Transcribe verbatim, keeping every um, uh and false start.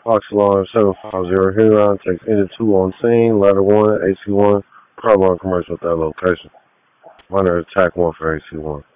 Fox Alarm seven five zero Huron, takes engine two on scene, ladder one, A C one, problem commercial at that location. Minor attack one for A C one.